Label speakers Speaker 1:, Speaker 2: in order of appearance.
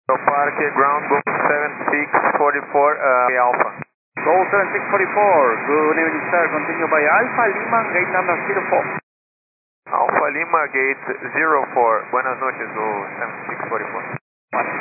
Speaker 1: Park ground, go 7644, Alpha.
Speaker 2: Go 7644, good evening sir, continue by Alpha Lima, gate number 04.
Speaker 1: Alpha Lima, gate 04, buenas noches, go 7644.